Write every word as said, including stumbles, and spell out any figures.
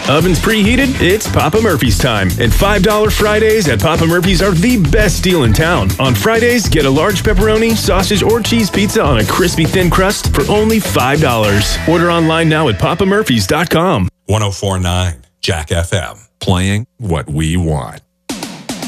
Ovens preheated? It's Papa Murphy's time. And five dollar Fridays at Papa Murphy's are the best deal in town. On Fridays, get a large pepperoni, sausage, or cheese pizza on a crispy thin crust for only five dollars. Order online now at papa murphys dot com. one oh four point nine Jack F M. Playing what we want.